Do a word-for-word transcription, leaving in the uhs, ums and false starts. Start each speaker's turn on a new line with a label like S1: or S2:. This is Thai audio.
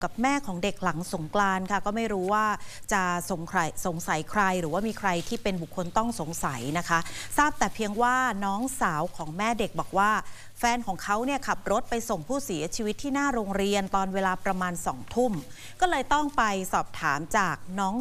S1: กับแม่ของเด็กหลังสงกรานต์ค่ะก็ไม่รู้ว่าจะสงสัยสงสัยใครหรือว่ามีใครที่เป็นบุคคลต้องสงสัยนะคะทราบแต่เพียงว่าน้องสาวของแม่เด็กบอกว่าแฟนของเขาเนี่ยขับรถไปส่งผู้เสียชีวิตที่หน้าโรงเรียนตอนเวลาประมาณสองทุ่มก็เลยต้องไปสอบถามจากน้อง